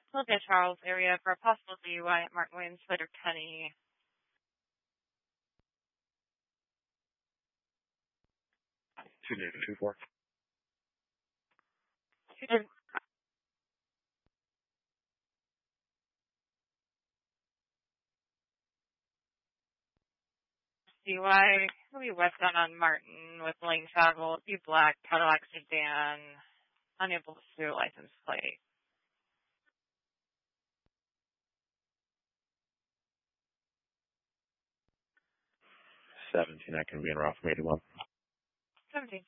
Philadelphia Charles area for a possible DUI at Martin Williams Slater Kenny. Two David 2-4. DUI will be westbound on Martin with lane travel. It'll be black Cadillac sedan. Unable to see license plate. 17, I can be in route from 81. 17.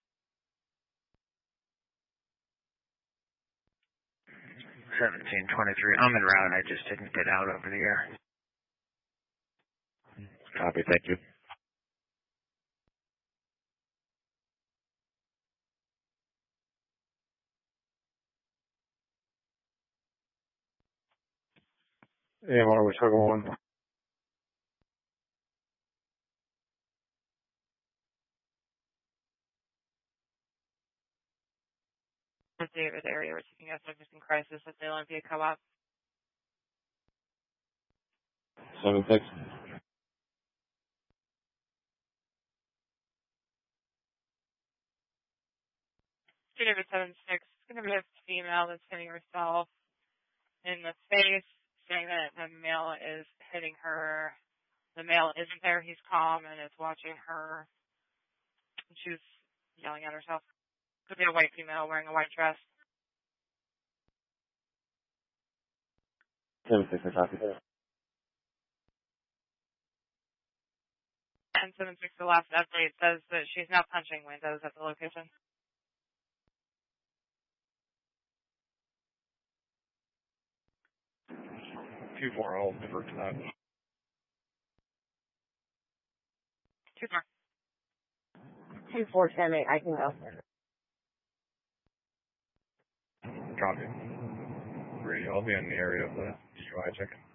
1723. I'm en route. I just didn't get out over the air. Copy, thank you. AMR was Chicago 1. David area, we're taking a subject in crisis at the Olympia Co-op. 7-6. David 7-6. It's going to be a female that's hitting herself in the face, saying that the male is hitting her. The male isn't there. He's calm and is watching her. She's yelling at herself. Could be a white female wearing a white dress. 7-6, I copy. And 7-6, the last update says that she's now punching windows at the location. Two 4, I'll divert to that. 2-4. 2-4-10-8, I can go. Copy. Radio, I'll be in the area of the DUI check.